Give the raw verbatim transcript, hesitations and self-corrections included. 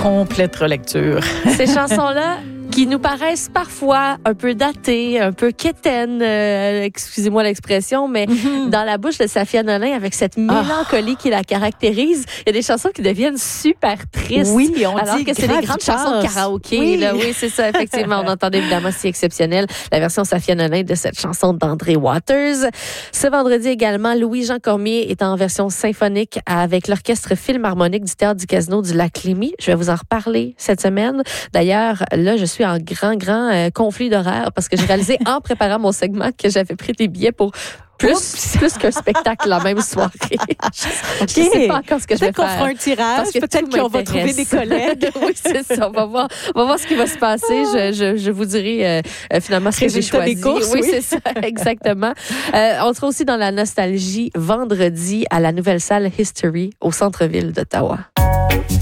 Complète relecture. Ces chansons-là qui nous paraissent parfois un peu datées, un peu quétaines, euh, excusez-moi l'expression, mais mm-hmm. dans la bouche de Safia Nolin, avec cette mélancolie oh. qui la caractérise, il y a des chansons qui deviennent super tristes. Oui, on alors dit que c'est des grandes chansons de karaoké. Oui, là, oui c'est ça, effectivement. On entendait évidemment si exceptionnel la version Safia Nolin de cette chanson d'André Waters. Ce vendredi également, Louis-Jean Cormier est en version symphonique avec l'Orchestre Philharmonique du Théâtre du Casino du Lac-Lémy. Je vais vous en reparler cette semaine. D'ailleurs, là, je suis en grand, grand euh, conflit d'horaire parce que j'ai réalisé en préparant mon segment que j'avais pris des billets pour plus, plus qu'un spectacle la même soirée. Je ne okay. sais pas encore ce que peut-être je vais qu'on faire. Fera un tirage, peut-être qu'on va trouver des collègues. Oui, c'est ça. On va voir, on va voir ce qui va se passer. Je, je, je vous dirai euh, finalement ce que j'ai choisi. Des courses, oui, oui, c'est ça, exactement. Euh, on sera aussi dans la nostalgie vendredi à la nouvelle salle History au centre-ville d'Ottawa.